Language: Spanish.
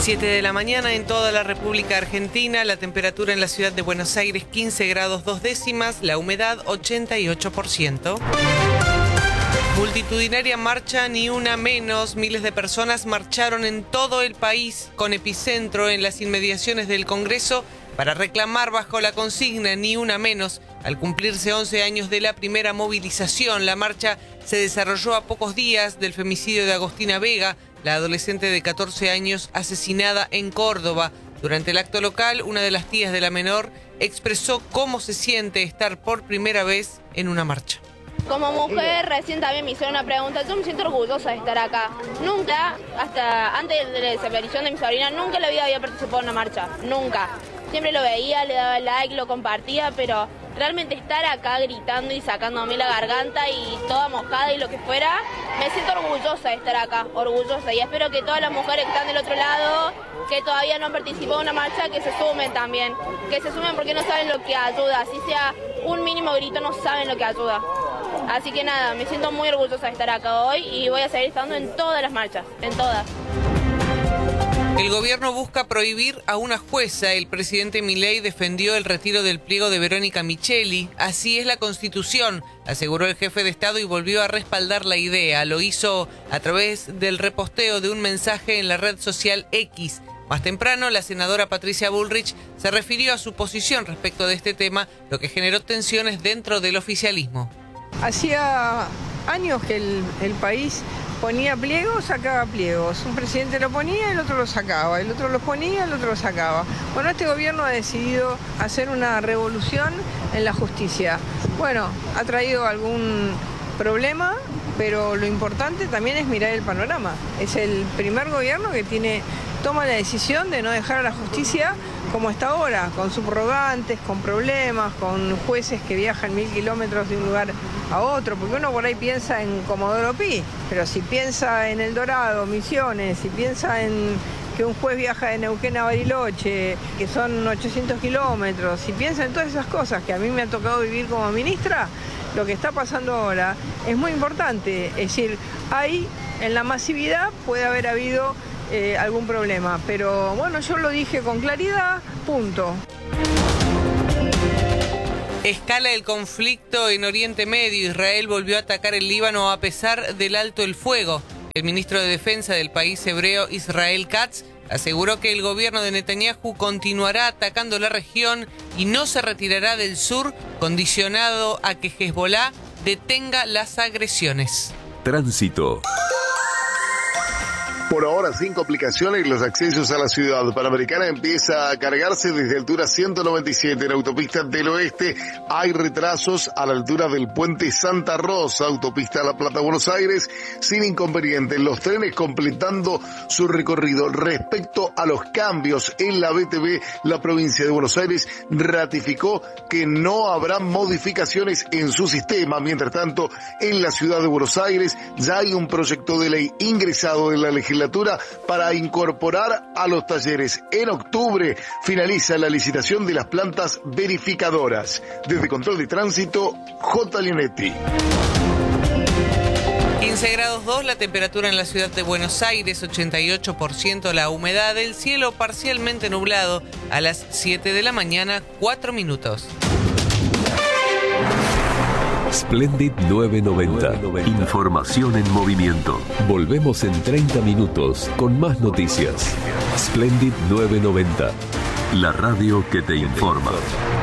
7 de la mañana en toda la República Argentina, la temperatura en la ciudad de Buenos Aires 15 grados 2 décimas, la humedad 88%. Multitudinaria marcha Ni Una Menos. Miles de personas marcharon en todo el país con epicentro en las inmediaciones del Congreso para reclamar bajo la consigna Ni Una Menos. Al cumplirse 11 años de la primera movilización, la marcha se desarrolló a pocos días del femicidio de Agostina Vega, la adolescente de 14 años asesinada en Córdoba. Durante el acto local, una de las tías de la menor expresó cómo se siente estar por primera vez en una marcha. Como mujer, recién también me hicieron una pregunta. Yo me siento orgullosa de estar acá. Nunca, hasta antes de la desaparición de mi sobrina, nunca en la vida había participado en una marcha. Nunca. Siempre lo veía, le daba like, lo compartía, pero realmente estar acá gritando y sacándome la garganta y toda mojada y lo que fuera, me siento orgullosa de estar acá, orgullosa. Y espero que todas las mujeres que están del otro lado, que todavía no han participado en una marcha, que se sumen también. Que se sumen porque no saben lo que ayuda. Así sea un mínimo grito, no saben lo que ayuda. Así que nada, me siento muy orgullosa de estar acá hoy y voy a seguir estando en todas las marchas, en todas. El gobierno busca prohibir a una jueza. El presidente Milei defendió el retiro del pliego de Verónica Micheli. Así es la Constitución, aseguró el jefe de Estado y volvió a respaldar la idea. Lo hizo a través del reposteo de un mensaje en la red social X. Más temprano, la senadora Patricia Bullrich se refirió a su posición respecto de este tema, lo que generó tensiones dentro del oficialismo. Hacía años que el país ponía pliegos, sacaba pliegos. Un presidente lo ponía, el otro lo sacaba. El otro lo ponía, el otro lo sacaba. Bueno, este gobierno ha decidido hacer una revolución en la justicia. Bueno, ha traído algún problema, pero lo importante también es mirar el panorama. Es el primer gobierno que toma la decisión de no dejar a la justicia como está ahora, con subrogantes, con problemas, con jueces que viajan 1000 kilómetros de un lugar a otro, porque uno por ahí piensa en Comodoro Pi, pero si piensa en El Dorado, Misiones, si piensa en que un juez viaja de Neuquén a Bariloche, que son 800 kilómetros, si piensa en todas esas cosas que a mí me ha tocado vivir como ministra, lo que está pasando ahora es muy importante. Es decir, ahí en la masividad puede haber habido algún problema, pero bueno, yo lo dije con claridad, punto. Escala el conflicto en Oriente Medio. Israel volvió a atacar el Líbano a pesar del alto el fuego. El ministro de Defensa del país hebreo, Israel Katz, aseguró que el gobierno de Netanyahu continuará atacando la región y no se retirará del sur, condicionado a que Hezbollah detenga las agresiones. Tránsito. Por ahora, sin complicaciones, los accesos a la ciudad panamericana empieza a cargarse desde altura 197 en autopista del oeste. Hay retrasos a la altura del puente Santa Rosa, autopista La Plata, Buenos Aires, sin inconvenientes. Los trenes completando su recorrido. Respecto a los cambios en la BTV, la provincia de Buenos Aires ratificó que no habrá modificaciones en su sistema. Mientras tanto, en la ciudad de Buenos Aires ya hay un proyecto de ley ingresado en la legislatura para incorporar a los talleres. En octubre finaliza la licitación de las plantas verificadoras. Desde Control de Tránsito, J. Leonetti. 15 grados 2 la temperatura en la ciudad de Buenos Aires, 88% la humedad, el cielo parcialmente nublado. A las 7 de la mañana, 4 minutos. Splendid 990. Información en movimiento. Volvemos en 30 minutos con más noticias. Splendid 990. La radio que te informa.